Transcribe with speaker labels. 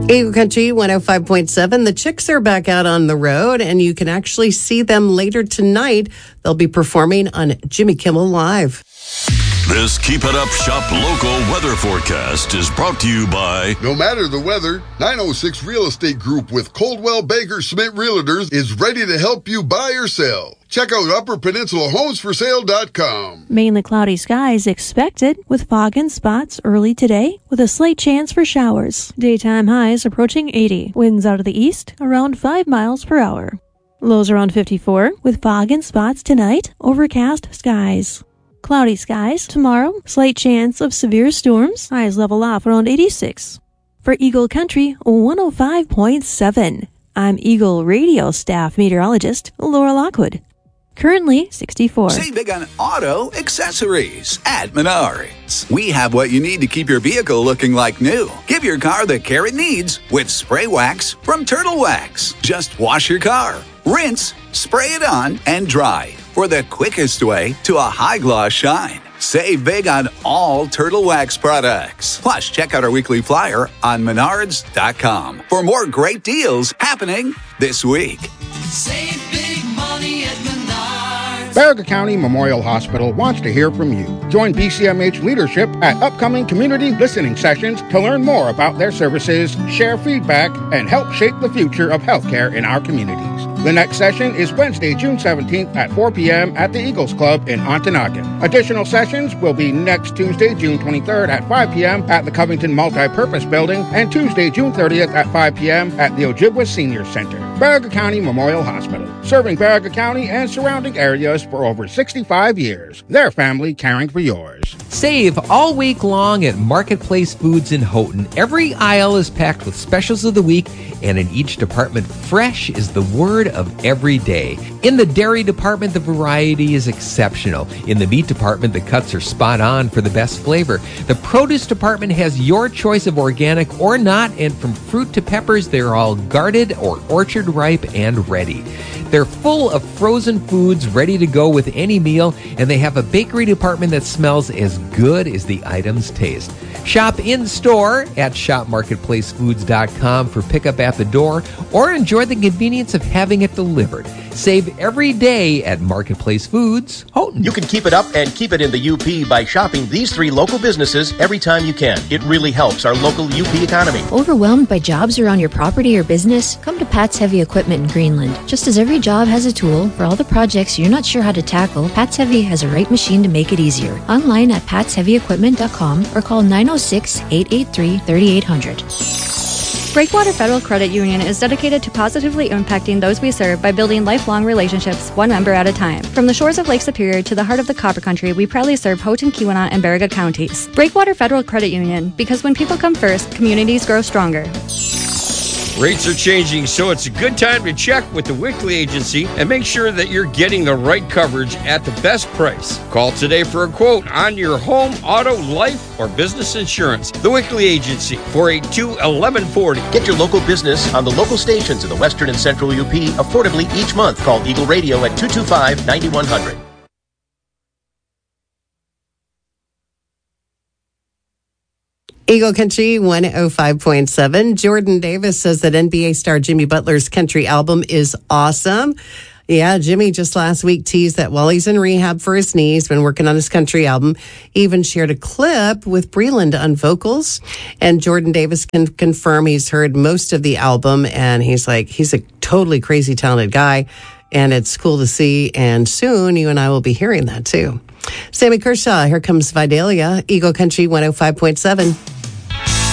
Speaker 1: Eagle Country 105.7. The Chicks are back out on the road, and you can actually see them later tonight. They'll be performing on Jimmy Kimmel Live.
Speaker 2: This Keep It Up Shop local weather forecast is brought to you by...
Speaker 3: No matter the weather, 906 Real Estate Group with Coldwell Banker Schmidt Realtors is ready to help you buy or sell. Check out UpperPeninsulaHomesForSale.com.
Speaker 4: Mainly cloudy skies expected with fog and spots early today with a slight chance for showers. Daytime highs approaching 80. Winds out of the east around 5 miles per hour. Lows around 54 with fog and spots tonight. Overcast skies. Cloudy skies tomorrow. Slight chance of severe storms. Highs level off around 86. For Eagle Country 105.7. I'm Eagle Radio staff meteorologist Laura Lockwood. Currently 64.
Speaker 5: Save big on auto accessories at Menards. We have what you need to keep your vehicle looking like new. Give your car the care it needs with spray wax from Turtle Wax. Just wash your car, rinse, spray it on, and dry for the quickest way to a high gloss shine. Save big on all Turtle Wax products. Plus, check out our weekly flyer on Menards.com for more great deals happening this week.
Speaker 6: Save big money at Menards.
Speaker 7: Baraga County Memorial Hospital wants to hear from you. Join BCMH leadership at upcoming community listening sessions to learn more about their services, share feedback, and help shape the future of healthcare in our communities. The next session is Wednesday, June 17th at 4 p.m. at the Eagles Club in Ontonagon. Additional sessions will be next Tuesday, June 23rd at 5 p.m. at the Covington Multipurpose Building and Tuesday, June 30th at 5 p.m. at the Ojibwa Senior Center. Baraga County Memorial Hospital, serving Baraga County and surrounding areas for over 65 years. Their family caring for yours.
Speaker 8: Save all week long at Marketplace Foods in Houghton. Every aisle is packed with specials of the week, and in each department, fresh is the word of every day. In the dairy department, the variety is exceptional. In the meat department, the cuts are spot on for the best flavor. The produce department has your choice of organic or not, and from fruit to peppers, they're all guarded or orchard ripe and ready. They're full of frozen foods ready to go with any meal, and they have a bakery department that smells as good as the items taste. Shop in-store at shopmarketplacefoods.com for pickup at the door, or enjoy the convenience of having it delivered. Save every day at Marketplace Foods, Houghton.
Speaker 9: You can keep it up and keep it in the UP by shopping these 3 local businesses every time you can. It really helps our local UP economy.
Speaker 10: Overwhelmed by jobs around your property or business? Come to Pat's Heavy Equipment in Greenland. Just as every job has a tool, for all the projects you're not sure how to tackle, Pat's Heavy has a right machine to make it easier. Online at patsheavyequipment.com or call 906-883-3800.
Speaker 11: Breakwater Federal Credit Union is dedicated to positively impacting those we serve by building lifelong relationships, one member at a time. From the shores of Lake Superior to the heart of the Copper Country, we proudly serve Houghton, Keweenaw, and Baraga counties. Breakwater Federal Credit Union, because when people come first, communities grow stronger.
Speaker 12: Rates are changing, so it's a good time to check with the Wickley Agency and make sure that you're getting the right coverage at the best price. Call today for a quote on your home, auto, life, or business insurance. The Wickley Agency, 482-1140.
Speaker 9: Get your local business on the local stations in the Western and Central UP affordably each month. Call Eagle Radio at 225-9100.
Speaker 1: Eagle Country 105.7. Jordan Davis says that NBA star Jimmy Butler's country album is awesome. Yeah, Jimmy just last week teased that while he's in rehab for his knee, he's been working on his country album. He even shared a clip with Breland on vocals. And Jordan Davis can confirm he's heard most of the album, and he's a totally crazy talented guy. And it's cool to see. And soon you and I will be hearing that too. Sammy Kershaw, here comes Vidalia, Eagle Country 105.7.